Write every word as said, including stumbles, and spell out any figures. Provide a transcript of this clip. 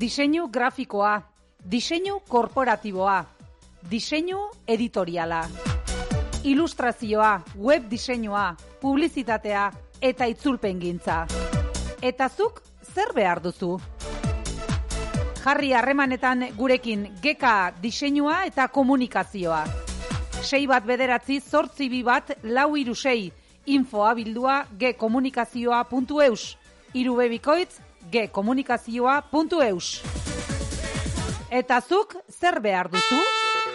Diseinu grafikoa, diseinu korporatiboa, diseinu editoriala, ilustrazioa, web diseinua, publizitatea eta itzulpengintza. Eta zuk zer behar duzu? Jarri harremanetan gurekin Geka diseinua eta komunikazioa. sei bat bederatzi zortzi bi bat lau hiru sei infoa bildua gekomunikazioa puntu eus hiru be bikoitz gekomunikazioa puntu eus. Eta zuk zer behar duzu?